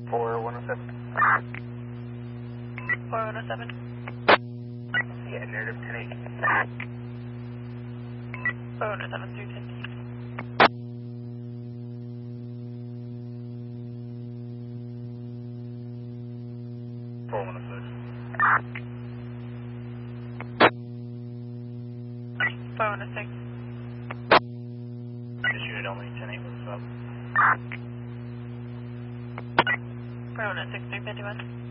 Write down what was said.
4107. 4107. Yeah, narrative 1080. 4107 through 10. This unit only 10-8 was up. 4106 351.